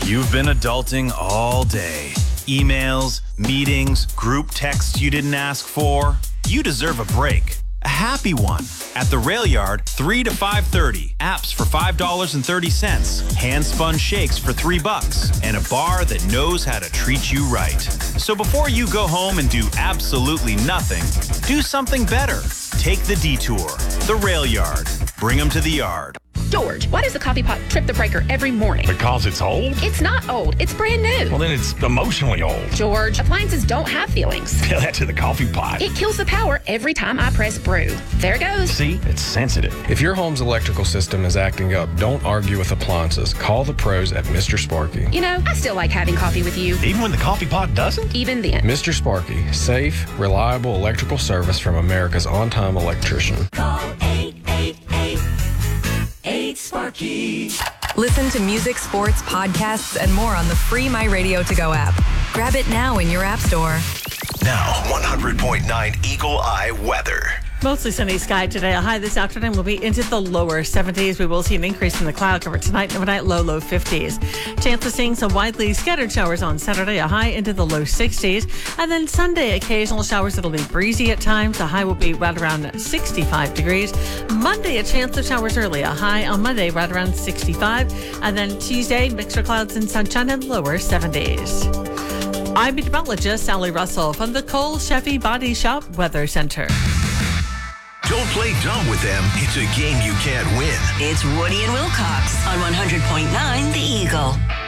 You've been adulting all day. Emails, meetings, group texts you didn't ask for. You deserve a break. A happy one. At the Rail Yard, 3 to 5:30. Apps for $5.30. Hand-spun shakes for $3. And a bar that knows how to treat you right. So before you go home and do absolutely nothing, do something better. Take the detour. The Rail Yard. Bring them to the yard. George, why does the coffee pot trip the breaker every morning? Because it's old? It's not old. It's brand new. Well, then it's emotionally old. George, appliances don't have feelings. Tell that to the coffee pot. It kills the power every time I press brew. There it goes. See? It's sensitive. If your home's electrical system is acting up, don't argue with appliances. Call the pros at Mr. Sparky. You know, I still like having coffee with you. Even when the coffee pot doesn't? Even then. Mr. Sparky, safe, reliable electrical service from America's on-time electrician. Call 888-8-SPARKY. Listen to music, sports, podcasts, and more on the free My Radio To Go app. Grab it now in your app store. Now, 100.9 Eagle Eye weather. Mostly sunny sky today. A high this afternoon will be into the lower 70s. We will see an increase in the cloud cover tonight and overnight, low 50s. Chance of seeing some widely scattered showers on Saturday, a high into the low 60s. And then Sunday, occasional showers. It'll be breezy at times. The high will be right around 65 degrees. Monday, a chance of showers early. A high on Monday, right around 65. And then Tuesday, mixed of clouds and sunshine and lower 70s. I'm meteorologist Sally Russell from the Cole Chevy Body Shop Weather Center. Don't play dumb with them. It's a game you can't win. It's Woody and Wilcox on 100.9 The Eagle.